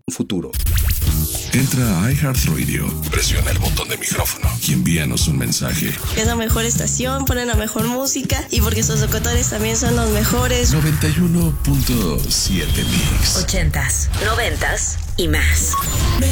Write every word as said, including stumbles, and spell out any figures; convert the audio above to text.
futuro. Entra a iHeartRadio, presiona el botón de micrófono y envíanos un mensaje. Es la mejor estación, ponen la mejor música y porque sus locutores también son los mejores. noventa y uno punto siete Mix. Ochentas, noventas y más.